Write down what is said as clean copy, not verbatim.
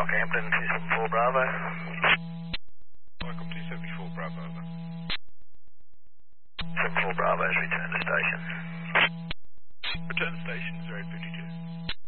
Rockhampton 274 Bravo. Welcome 274 Bravo, over. 74 Bravo has returned to station.